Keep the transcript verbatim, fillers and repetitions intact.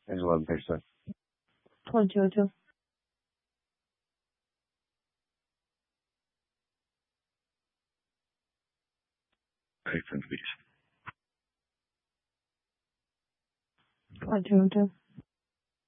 Angela page seven. Pô, Jojo. Page seven, please. Pô, Jojo.